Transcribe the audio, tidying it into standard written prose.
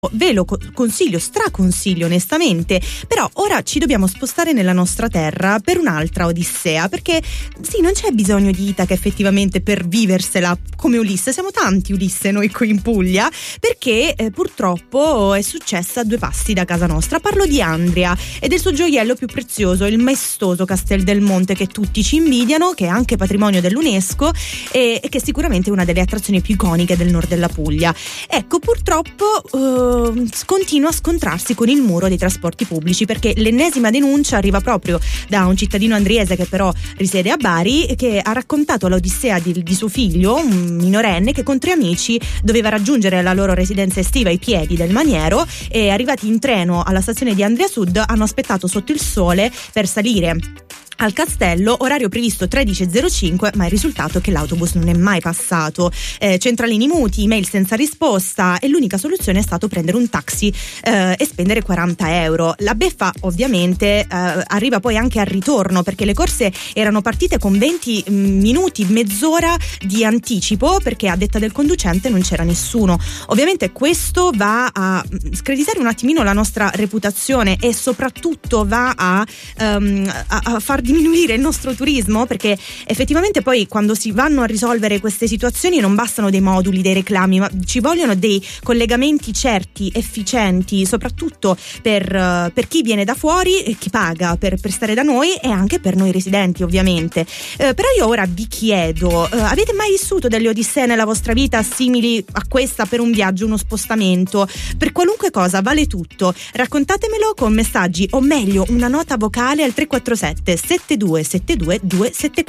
ve lo consiglio, straconsiglio onestamente, però ora ci dobbiamo spostare nella nostra terra per un'altra odissea, perché sì, non c'è bisogno di Itaca effettivamente per viversela come Ulisse, siamo tanti Ulisse noi qui in Puglia, perché purtroppo è successa a 2 passi da casa nostra. Parlo di Andria e del suo gioiello più prezioso, il maestoso Castel del Monte, che tutti ci invidiano, che è anche patrimonio dell'UNESCO e che è sicuramente una delle attrazioni più iconiche del nord della Puglia. Ecco, purtroppo continua a scontrarsi con il muro dei trasporti pubblici, perché l'ennesima denuncia arriva proprio da un cittadino andriese che però risiede a Bari, che ha raccontato l'odissea di suo figlio, un minorenne, che con 3 amici doveva raggiungere la loro residenza estiva ai piedi del Maniero e, arrivati in treno alla stazione di Andria Sud, hanno aspettato sotto il sole per salire al castello, orario previsto 13.05, ma il risultato è che l'autobus non è mai passato. Centralini muti, email senza risposta, e l'unica soluzione è stato prendere un taxi e spendere 40 euro. La beffa ovviamente arriva poi anche al ritorno, perché le corse erano partite con 20 minuti, mezz'ora di anticipo, perché a detta del conducente non c'era nessuno. Ovviamente questo va a screditare un attimino la nostra reputazione e soprattutto va a far diminuire il nostro turismo, perché effettivamente poi quando si vanno a risolvere queste situazioni non bastano dei moduli, dei reclami, ma ci vogliono dei collegamenti certi, efficienti, soprattutto per chi viene da fuori e chi paga per stare da noi, e anche per noi residenti ovviamente. Però io ora vi chiedo, avete mai vissuto delle odissee nella vostra vita simili a questa, per un viaggio, uno spostamento, per qualunque cosa, vale tutto? Raccontatemelo con messaggi, o meglio una nota vocale al 347 7272 274.